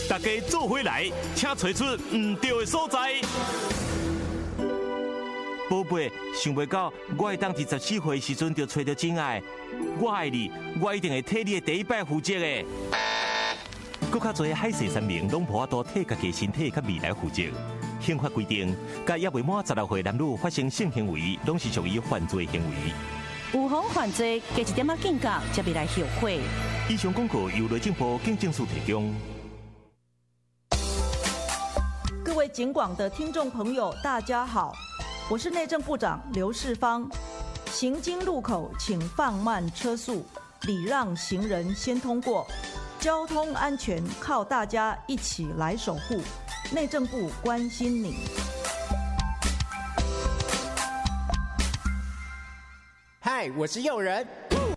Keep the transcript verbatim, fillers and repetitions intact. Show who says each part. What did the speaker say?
Speaker 1: 大家做回来，请找出唔对的所在。宝贝，想袂到我会当伫十四岁时阵就找到真爱，我爱你，我一定会替你的第一摆负责的。搁较侪海誓山盟，拢无法度替家己身体甲未来负责。刑法规定，甲也未满十六岁男女发生性行为，拢是属于犯罪行为。
Speaker 2: 有妨犯罪，加一点仔警觉，才袂来后悔。
Speaker 1: 以上广告由内政部警政署提供。
Speaker 3: 各位警广的听众朋友，大家好，我是内政部长刘世芳。行经路口，请放慢车速，礼让行人先通过。交通安全靠大家一起来守护。内政部关心你。
Speaker 4: 嗨，我是诱人，